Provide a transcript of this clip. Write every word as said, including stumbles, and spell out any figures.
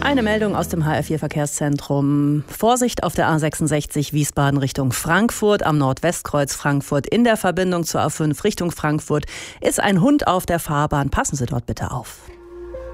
Eine Meldung aus dem H R vier Verkehrszentrum. Vorsicht auf der A sechsundsechzig Wiesbaden Richtung Frankfurt. Am Nordwestkreuz Frankfurt in der Verbindung zur A fünf Richtung Frankfurt ist ein Hund auf der Fahrbahn. Passen Sie dort bitte auf.